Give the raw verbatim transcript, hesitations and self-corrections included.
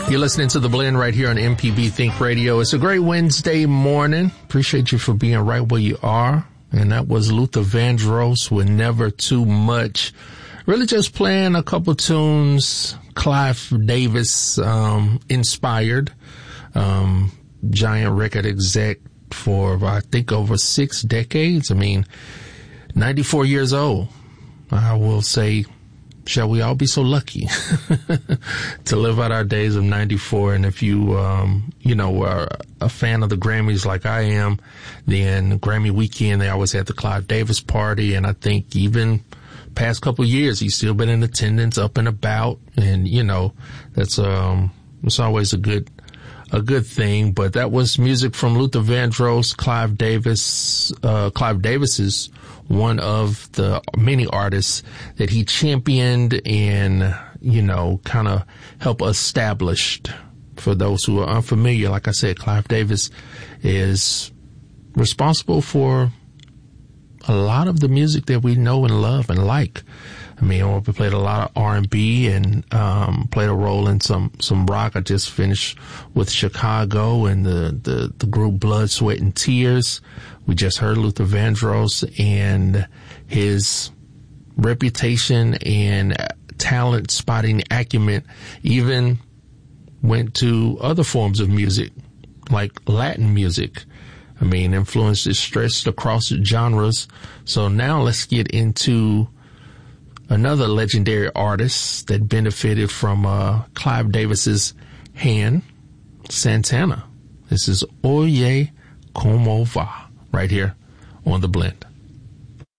You're listening to The Blend right here on M P B Think Radio. It's a great Wednesday morning. Appreciate you for being right where you are. And that was Luther Vandross with Never Too Much. Really just playing a couple tunes Clive Davis um, inspired. Um, giant record exec for, I think, over six decades. I mean, ninety-four years old. I will say, shall we all be so lucky to live out our days of ninety-four? And if you, um, you know, are a fan of the Grammys like I am, then Grammy weekend, they always had the Clive Davis party. And I think even past couple of years, he's still been in attendance, up and about. And, you know, that's, um, it's always a good, a good thing. But that was music from Luther Vandross, Clive Davis, uh, Clive Davis's one of the many artists that he championed and, you know, kind of helped establish. For those who are unfamiliar, like I said, Clive Davis is responsible for a lot of the music that we know and love and like. I mean, we played a lot of R and B and um played a role in some some rock. I just finished with Chicago and the the, the group Blood, Sweat and Tears. We just heard Luther Vandross, and his reputation and talent spotting acumen even went to other forms of music, like Latin music. I mean, influence is stretched across genres. So now let's get into another legendary artist that benefited from uh, Clive Davis's hand, Santana. This is Oye Como Va, right here on The Blend.